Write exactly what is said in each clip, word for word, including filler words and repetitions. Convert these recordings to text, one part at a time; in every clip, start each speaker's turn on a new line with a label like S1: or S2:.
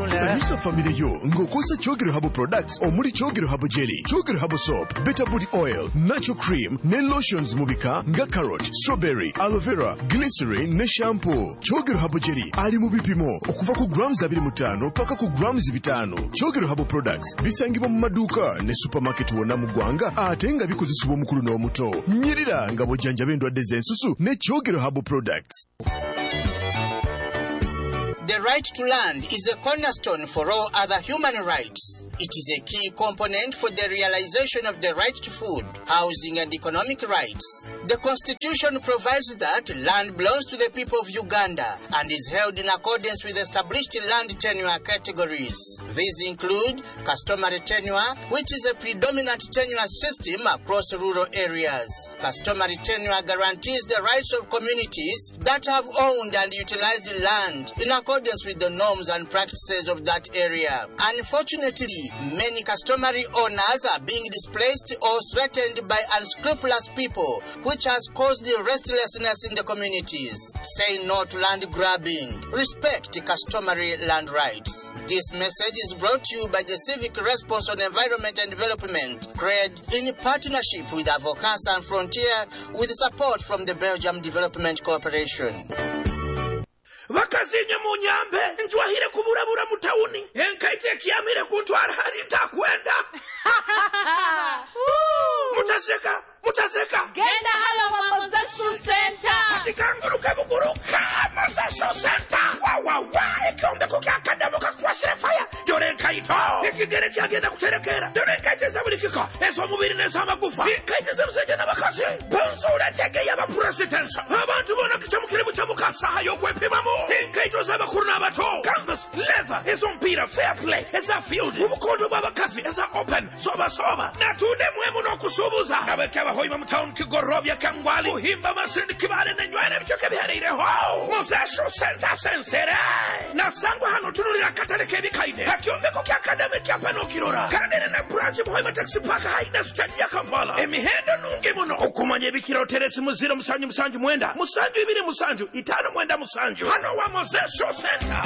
S1: Sanyusa family yo ngokosa Chogero Herbal products omuli Chogero Herbal jelly, Chogero Herbal soap, Better Body oil, natural cream, ne lotions mubika nga carrot, strawberry, aloe vera, glycerin ne shampoo. Chogero Herbal jelly ali mu bipimo okuva ku grams abiri mu ttaano paka ku grams bitano. Chogero Herbal products bisangibwa mu maduuka ne supermarket wonna mu ggwanga ate nga bikozesebwa omukulu n'omuto. Nyirira nga bw'ojjanjaba endwadde z'ensusu ne Chogero Herbal products.
S2: The right to land is a cornerstone for all other human rights. It is a key component for the realization of the right to food, housing, and economic rights. The Constitution provides that land belongs to the people of Uganda and is held in accordance with established land tenure categories. These include customary tenure, which is a predominant tenure system across rural areas. Customary tenure guarantees the rights of communities that have owned and utilized land in accordance with the norms and practices of that area. Unfortunately, many customary owners are being displaced or threatened by unscrupulous people, which has caused the restlessness in the communities. Say no to land grabbing. Respect customary land rights. This message is brought to you by the Civic Response on Environment and Development, C R E D, in partnership with Avocat Sans Frontier, with support from the Belgium Development Corporation.
S3: Vakazinye munyambe ntwahire kuburabura mutauni enkaite kiamire kuntwara hali ntakwenda mutaseka mutaseka
S4: genda hala wa Mozesho Center
S3: katika nguruka buguruka Mozesho Center wa wa wa ekombe kukakadamu kakwasira fire dore kaito ikigere kyagenda kuterekera dore kaite zabulikika eso mubiri nesa magufa kaite zabusije nabakazi bonzo uratege yaba president abantu bona kicamukire bucamukasa hayo kwepimamo kaito zabakuru nabato canvas leather ezo mpira fair play eza field ubukondo babakazi eza open soba soba natude mwemu no kusubuza abekaba hoima mtown kigorobya kangwali uhimba masindi kibale na nywele bichoke biharire ho Mozesho Center sensere na sangwa hano tunulira katareke bikaide hakiombe ko academic yapano kirora kandene na branch hoima taxi park haina stage ya Kampala emihendo nungi muno okumanye bikiro teresi muziro musanju musanju mwenda musanju ibiri musanju itano mwenda musanju hano wa Mozesho Center.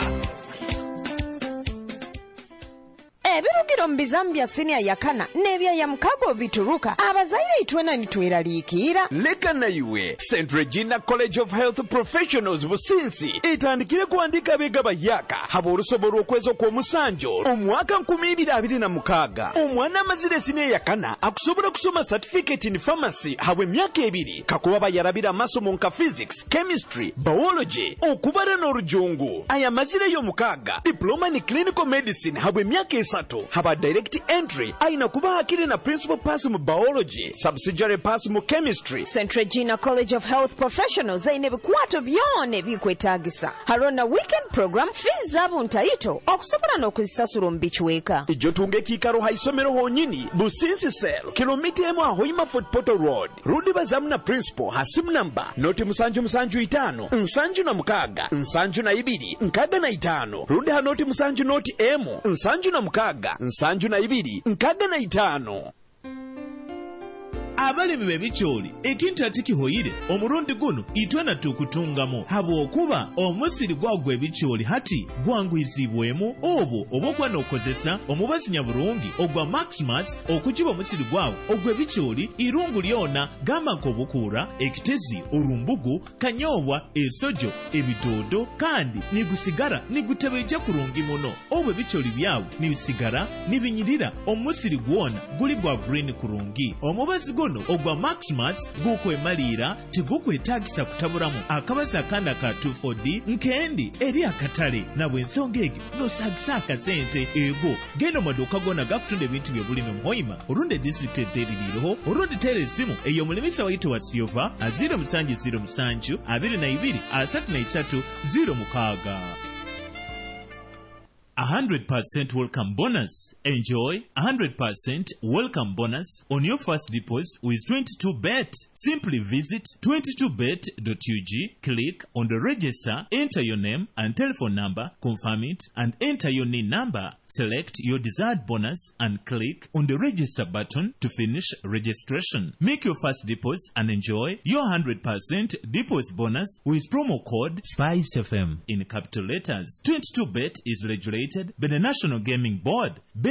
S5: Ebirugiro mbizambya senior yakana nebya ya mkago bituruka abazaire itwena nitweraliikira
S6: leka na iwe Saint Regina College of Health Professionals businsi itandikire kuandika bega bayaka haborusoboro okwezo kwa musanjo omwaka nkumi ibiri abiri na mukaga omwana amazire senior yakana akusobora kusoma certificate in pharmacy habwe myaka ebiri kakuba bayarabira masomo nka physics, chemistry, biology okubara n'orujungu aya mazire yo mukaga diploma in clinical medicine habwe myaka esatu haba direct entry aina kuba akiri na principal pass mu biology subsidiary pass mu chemistry.
S5: Saint Regina College of Health Professionals aine bikwato byone bikwetagisa harona weekend program fees zabo ntaito okusobola n'okuzisasula mbichweka
S6: ijo tunge kikaro haisomero honyini businsi cell kilomita emu ahoima Fort Portal Road rudi bazamu na principal hasimu namba noti musanju musanju itano nsanju na mukaga nsanju na ibiri nkaga na itano rudi hanoti musanju noti emu nsanju na mukaga nsanju na ibiri nkaga na itano.
S7: Abalimi bebicholi ekintu atikihoyire omurundi guno itwena tukutungamu habo okuba omusiri gwagwe ebicholi hati gwangwizibwemu obo obokwa nokozesa omubazi nyabulungi ogwa Maximus okukiba omusiri gwawo ogwe bicholi irungu lyona gamba nkobukura ekitezi urumbugu kanyobwa esojo ebidodo kandi nigusigara nigutebeje kurungi muno obwe bicholi byawo nibisigara nibinyirira omusiri gwona guli gwa green kurungi omubazi guno ogwa Maximus gukwe malira tigukwe tagisa kutaburamu akabaza akanda ka two four D nkendi eri akatale na bwensongege no sagisa akasente ebo geno maduka gona gakutunde bintu bye bulime muhoima urunde district ezeririho urunde tele simu eyo mulimisa waitu wa Silva azira musanju zero musanju abiri na ibiri asatu na isatu zero mukaga. one hundred percent welcome bonus. Enjoy one hundred percent welcome bonus on your first deposit with twenty-two bet. Simply visit twenty-two bet dot U G, click on the register, enter your name and telephone number, confirm it, and enter your N I N number. Select your desired bonus and click on the register button to finish registration. Make your first deposit and enjoy your one hundred percent deposit bonus with promo code SPICE F M in capital letters. twenty-two bet is regulated regulated by the National Gaming Board.